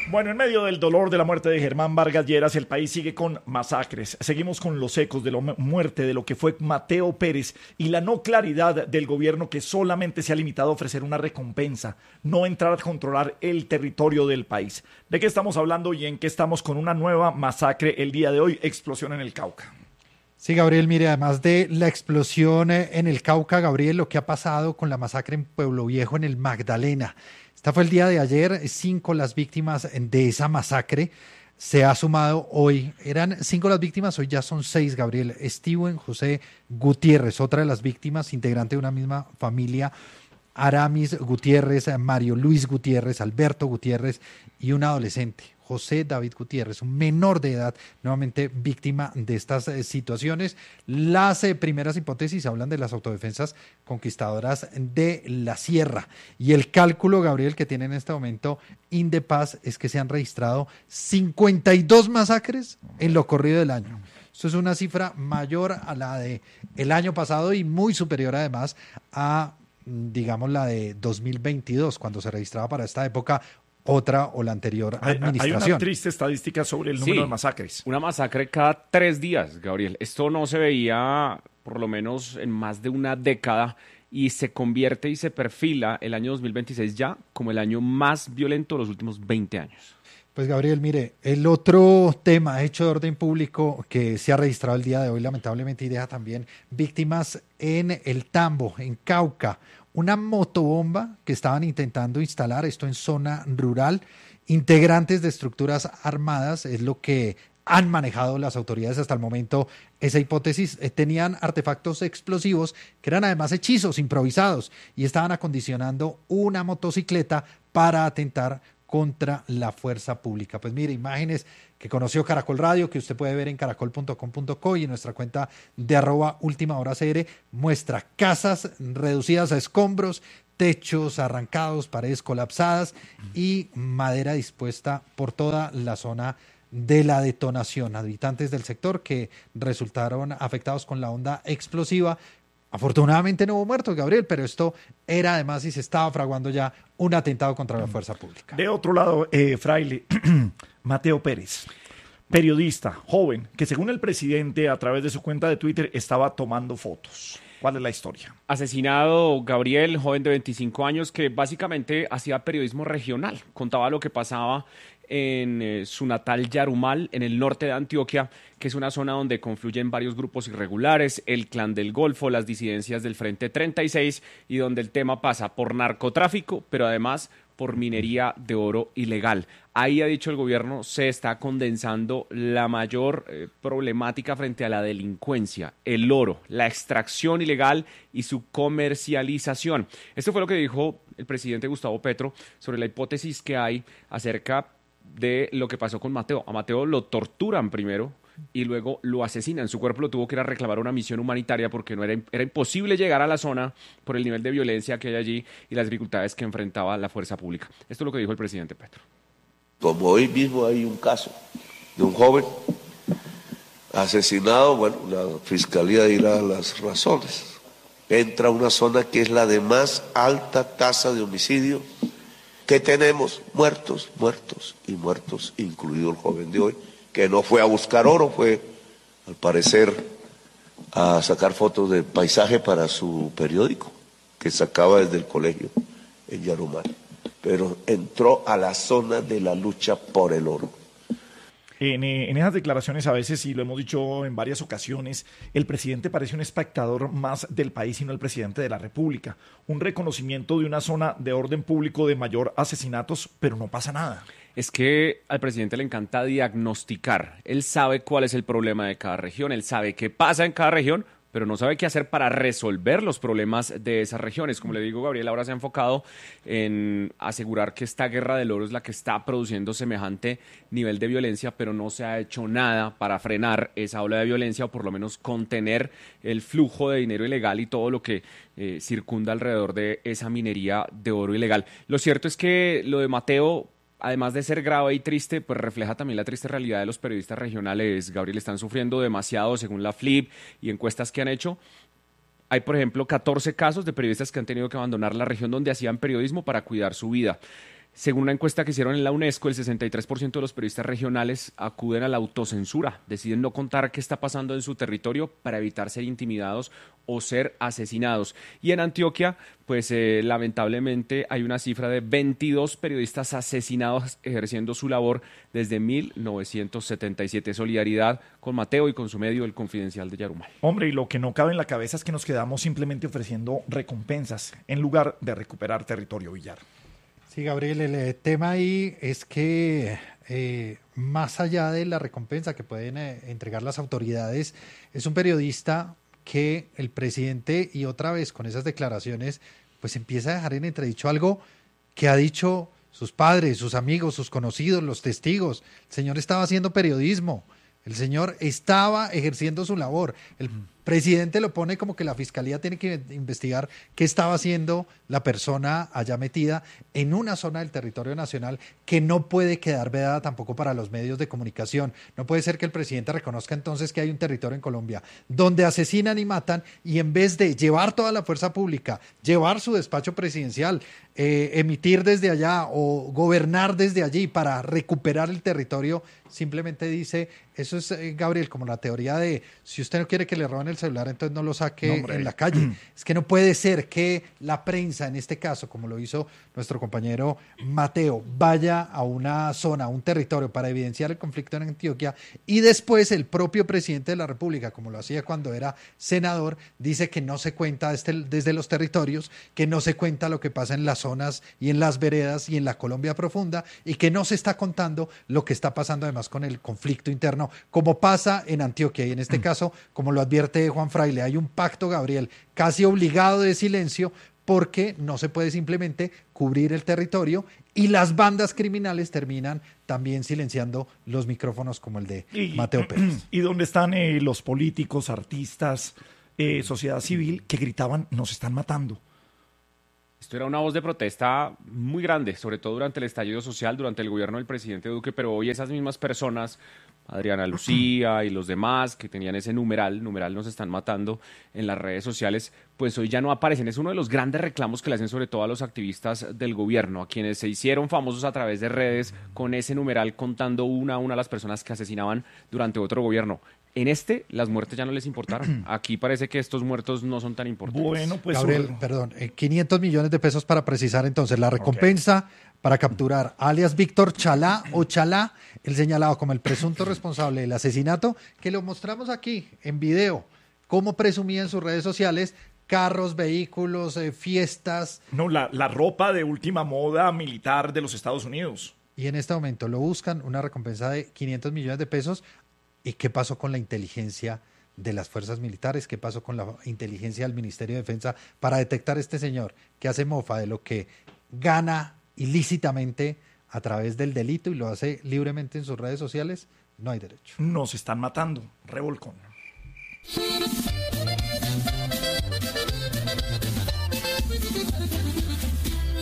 Bueno, en medio del dolor de la muerte de Germán Vargas Lleras, el país sigue con masacres. Seguimos con los ecos de la muerte de lo que fue Mateo Pérez y la no claridad del gobierno que solamente se ha limitado a ofrecer una recompensa, no entrar a controlar el territorio del país. ¿De qué estamos hablando y en qué estamos con una nueva masacre el día de hoy? Explosión en el Cauca. Sí, Gabriel, mire, además de la explosión en el Cauca, Gabriel, lo que ha pasado con la masacre en Pueblo Viejo, en el Magdalena. Esta fue el día de ayer, 5 las víctimas de esa masacre. Se ha sumado hoy, eran 5 las víctimas, hoy ya son 6, Gabriel. Steven José Gutiérrez, otra de las víctimas, integrante de una misma familia. Aramis Gutiérrez, Mario Luis Gutiérrez, Alberto Gutiérrez y un adolescente, José David Gutiérrez, un menor de edad, nuevamente víctima de estas situaciones. Las primeras hipótesis hablan de las autodefensas conquistadoras de la Sierra. Y el cálculo, Gabriel, que tiene en este momento Indepaz es que se han registrado 52 masacres en lo corrido del año. Esto es una cifra mayor a la del año pasado y muy superior además a, digamos, la de 2022, cuando se registraba para esta época otra o la anterior administración. Hay una triste estadística sobre el número de masacres. Una masacre cada 3 días, Gabriel. Esto no se veía por lo menos en más de una década y se convierte y se perfila el año 2026 ya como el año más violento de los últimos 20 años. Pues Gabriel, mire, el otro tema hecho de orden público que se ha registrado el día de hoy lamentablemente y deja también víctimas en el Tambo, en Cauca. Una motobomba que estaban intentando instalar, esto en zona rural, integrantes de estructuras armadas, es lo que han manejado las autoridades hasta el momento. Esa hipótesis, tenían artefactos explosivos que eran además hechizos improvisados y estaban acondicionando una motocicleta para atentar contra la fuerza pública. Pues mire, imágenes que conoció Caracol Radio, que usted puede ver en caracol.com.co y en nuestra cuenta de @ultimahoracr, muestra casas reducidas a escombros, techos arrancados, paredes colapsadas y madera dispuesta por toda la zona de la detonación. Habitantes del sector que resultaron afectados con la onda explosiva. Afortunadamente no hubo muertos, Gabriel, pero esto era además y se estaba fraguando ya un atentado contra la fuerza pública. De otro lado, Fraile, Mateo Pérez, periodista, joven, que según el presidente a través de su cuenta de Twitter estaba tomando fotos. ¿Cuál es la historia? Asesinado Gabriel, joven de 25 años que básicamente hacía periodismo regional, contaba lo que pasaba en su natal Yarumal, en el norte de Antioquia, que es una zona donde confluyen varios grupos irregulares, el Clan del Golfo, las disidencias del Frente 36, y donde el tema pasa por narcotráfico, pero además por minería de oro ilegal. Ahí, ha dicho el gobierno, se está condensando la mayor problemática frente a la delincuencia, el oro, la extracción ilegal y su comercialización. Esto fue lo que dijo el presidente Gustavo Petro sobre la hipótesis que hay acerca de lo que pasó con Mateo. A Mateo lo torturan primero y luego lo asesinan. Su cuerpo lo tuvo que ir a reclamar una misión humanitaria porque era imposible llegar a la zona por el nivel de violencia que hay allí y las dificultades que enfrentaba la fuerza pública. Esto es lo que dijo el presidente Petro. Como hoy mismo hay un caso de un joven asesinado, bueno, la fiscalía dirá las razones. Entra a una zona que es la de más alta tasa de homicidio que tenemos, muertos, incluido el joven de hoy, que no fue a buscar oro, fue al parecer a sacar fotos de paisaje para su periódico, que sacaba desde el colegio en Yarumal, pero entró a la zona de la lucha por el oro. En esas declaraciones a veces, y lo hemos dicho en varias ocasiones, el presidente parece un espectador más del país y no el presidente de la República. Un reconocimiento de una zona de orden público de mayor asesinatos, pero no pasa nada. Es que al presidente le encanta diagnosticar. Él sabe cuál es el problema de cada región, él sabe qué pasa en cada región, pero no sabe qué hacer para resolver los problemas de esas regiones. Como le digo, Gabriel ahora se ha enfocado en asegurar que esta guerra del oro es la que está produciendo semejante nivel de violencia, pero no se ha hecho nada para frenar esa ola de violencia o por lo menos contener el flujo de dinero ilegal y todo lo que circunda alrededor de esa minería de oro ilegal. Lo cierto es que lo de Mateo, además de ser grave y triste, pues refleja también la triste realidad de los periodistas regionales. Gabriel, están sufriendo demasiado según la FLIP y encuestas que han hecho. Hay, por ejemplo, 14 casos de periodistas que han tenido que abandonar la región donde hacían periodismo para cuidar su vida. Según una encuesta que hicieron en la UNESCO, el 63% de los periodistas regionales acuden a la autocensura, deciden no contar qué está pasando en su territorio para evitar ser intimidados o ser asesinados. Y en Antioquia, pues lamentablemente hay una cifra de 22 periodistas asesinados ejerciendo su labor desde 1977. Solidaridad con Mateo y con su medio, El Confidencial de Yarumal. Hombre, y lo que no cabe en la cabeza es que nos quedamos simplemente ofreciendo recompensas en lugar de recuperar territorio, Villar. Sí, Gabriel, el tema ahí es que más allá de la recompensa que pueden entregar las autoridades, es un periodista que el presidente, y otra vez con esas declaraciones, pues empieza a dejar en entredicho algo que ha dicho sus padres, sus amigos, sus conocidos, los testigos. El señor estaba haciendo periodismo, el señor estaba ejerciendo su labor. El presidente lo pone como que la fiscalía tiene que investigar qué estaba haciendo la persona allá metida en una zona del territorio nacional que no puede quedar vedada tampoco para los medios de comunicación. No puede ser que el presidente reconozca entonces que hay un territorio en Colombia donde asesinan y matan, y en vez de llevar toda la fuerza pública, llevar su despacho presidencial, emitir desde allá o gobernar desde allí para recuperar el territorio, simplemente dice, eso es, Gabriel, como la teoría de si usted no quiere que le roben el celular, entonces no lo saque en la calle. Es que no puede ser que la prensa, en este caso, como lo hizo nuestro compañero Mateo, vaya a una zona, a un territorio para evidenciar el conflicto en Antioquia, y después el propio presidente de la República, como lo hacía cuando era senador, dice que no se cuenta desde los territorios, que no se cuenta lo que pasa en las zonas y en las veredas y en la Colombia profunda, y que no se está contando lo que está pasando además con el conflicto interno, como pasa en Antioquia. Y en este caso, como lo advierte Juan Fraile, hay un pacto, Gabriel, casi obligado de silencio, porque no se puede simplemente cubrir el territorio, y las bandas criminales terminan también silenciando los micrófonos como el de Mateo Pérez. ¿Y dónde están los políticos, artistas, sociedad civil que gritaban, nos están matando? Esto era una voz de protesta muy grande, sobre todo durante el estallido social, durante el gobierno del presidente Duque, pero hoy esas mismas personas, Adriana Lucía y los demás que tenían ese numeral nos están matando en las redes sociales, pues hoy ya no aparecen. Es uno de los grandes reclamos que le hacen sobre todo a los activistas del gobierno, a quienes se hicieron famosos a través de redes con ese numeral contando una a una las personas que asesinaban durante otro gobierno. En las muertes ya no les importaron. Aquí parece que estos muertos no son tan importantes. Bueno, pues Gabriel, perdón, 500 millones de pesos para precisar entonces la recompensa para capturar alias Víctor Chalá o Chalá, el señalado como el presunto responsable del asesinato, que lo mostramos aquí en video, cómo presumía en sus redes sociales carros, vehículos, fiestas. No, la ropa de última moda militar de los Estados Unidos. Y en este momento lo buscan, una recompensa de 500 millones de pesos. ¿Y qué pasó con la inteligencia de las fuerzas militares? ¿Qué pasó con la inteligencia del Ministerio de Defensa para detectar a este señor que hace mofa de lo que gana ilícitamente a través del delito y lo hace libremente en sus redes sociales? No hay derecho. Nos están matando. Revolcón.